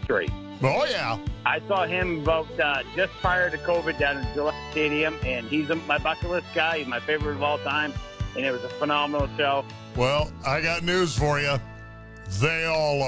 history. Oh, yeah. I saw him about just prior to COVID down in Gillette Stadium, and he's my bucket list guy. He's my favorite of all time, and it was a phenomenal show. Well, I got news for you. They all